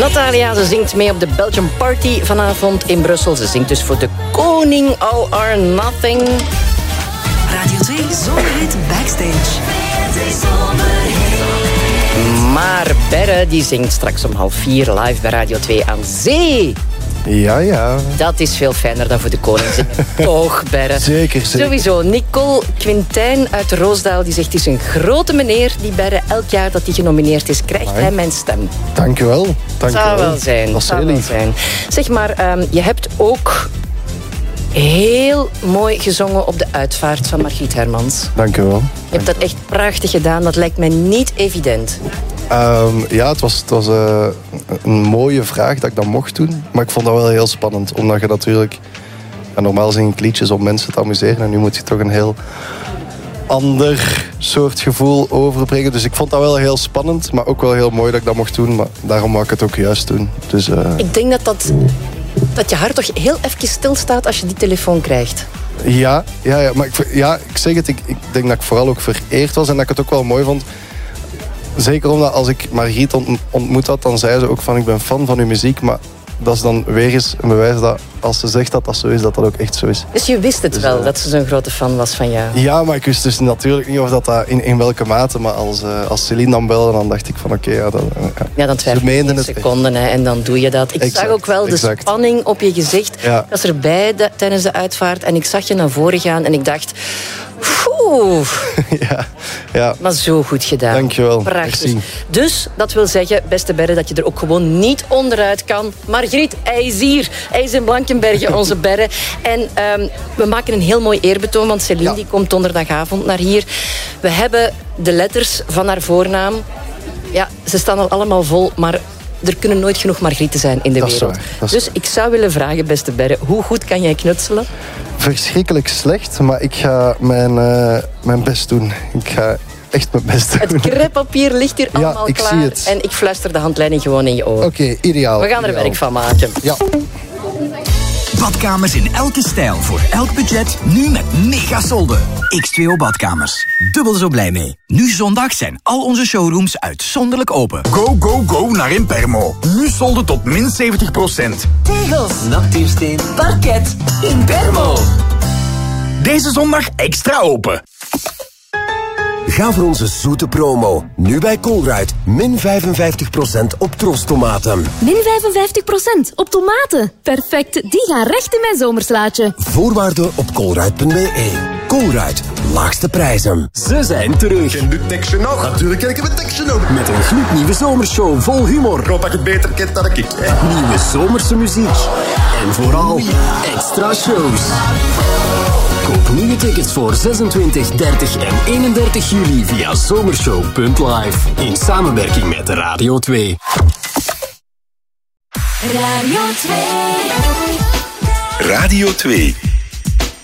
Natalia, ze zingt mee op de Belgian Party vanavond in Brussel. Ze zingt dus voor de koning All or Nothing. Radio 2 Zomerhit Backstage. Maar Berre die zingt straks om 3:30 live bij Radio 2 aan zee. Ja. Dat is veel fijner dan voor de koning. Toch, Berre. Zeker. Sowieso. Nicole Quintijn uit Roosdaal die zegt... het is een grote meneer, die Berre. Elk jaar dat hij genomineerd is, krijgt hij mijn stem. Dank je wel. Zou wel zijn. Dat is heel lief. Zeg maar, je hebt ook heel mooi gezongen op de uitvaart van Margriet Hermans. Dank je wel. Je hebt dat echt prachtig gedaan. Dat lijkt mij niet evident. Ja, het was een mooie vraag dat ik dat mocht doen. Maar ik vond dat wel heel spannend. Omdat je natuurlijk... normaal zing ik liedjes om mensen te amuseren. En nu moet je toch een heel ander soort gevoel overbrengen. Dus ik vond dat wel heel spannend. Maar ook wel heel mooi dat ik dat mocht doen. Maar daarom wou ik het ook juist doen. Dus, ik denk dat je hart toch heel even stilstaat als je die telefoon krijgt. Ja. Maar ik zeg het. Ik denk dat ik vooral ook vereerd was. En dat ik het ook wel mooi vond. Zeker omdat als ik Margriet ontmoet had, dan zei ze ook van ik ben fan van uw muziek. Maar dat is dan weer eens een bewijs dat als ze zegt dat dat zo is, dat dat ook echt zo is. Dus je wist het wel, dat ze zo'n grote fan was van jou? Ja, maar ik wist dus natuurlijk niet of dat in welke mate. Maar als Celine dan belde, dan dacht ik van oké, dan twijfel je een seconde en dan doe je dat. Ik zag ook wel de spanning op je gezicht. Ja. Ik was erbij tijdens de uitvaart en ik zag je naar voren gaan en ik dacht... Ja. Maar zo goed gedaan. Dankjewel. Prachtig. Dus dat wil zeggen, beste Berre, dat je er ook gewoon niet onderuit kan. Margriet, hij is hier. Hij is in Blankenberge, onze Berre. En we maken een heel mooi eerbetoon, want Celine die komt donderdagavond naar hier. We hebben de letters van haar voornaam. Ja, ze staan al allemaal vol, maar... er kunnen nooit genoeg Margrieten zijn in de wereld. Dus ik zou willen vragen, beste Berre, hoe goed kan jij knutselen? Verschrikkelijk slecht, maar ik ga mijn best doen. Ik ga echt mijn best doen. Het crêpepapier ligt hier allemaal ik klaar. Zie het. En ik fluister de handleiding gewoon in je oor. Oké, ideaal. We gaan er werk van maken. Ja. Badkamers in elke stijl, voor elk budget, nu met mega solden. X2O Badkamers. Dubbel zo blij mee. Nu zondag zijn al onze showrooms uitzonderlijk open. Go, go, go naar Impermo. Nu solden tot min 70%. Tegels, natuursteen, parket, Impermo. Deze zondag extra open. Ga voor onze zoete promo. Nu bij Colruyt. Min 55% op troostomaten. Min 55% op tomaten. Perfect, die gaan recht in mijn zomerslaatje. Voorwaarden op colruyt.be. Colruyt, laagste prijzen. Ze zijn terug. Ken je tekstje nog? Natuurlijk ken ik het tekstje nog. Met een gloednieuwe zomershow vol humor. Ik hoop dat je het beter kent dan ik. Nieuwe zomerse muziek. En vooral extra shows. Koop nu je tickets voor 26, 30 en 31 juli via zomershow.live. In samenwerking met Radio 2. Radio 2. Radio 2.